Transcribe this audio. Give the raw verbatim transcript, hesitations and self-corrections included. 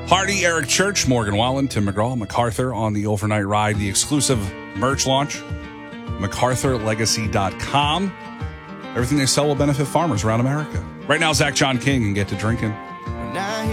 Hardy, Eric Church, Morgan Wallen, Tim McGraw, MacArthur on the overnight ride, the exclusive merch launch, macarthur legacy dot com. Everything they sell will benefit farmers around America. Right now, Zach John King can get to drinking.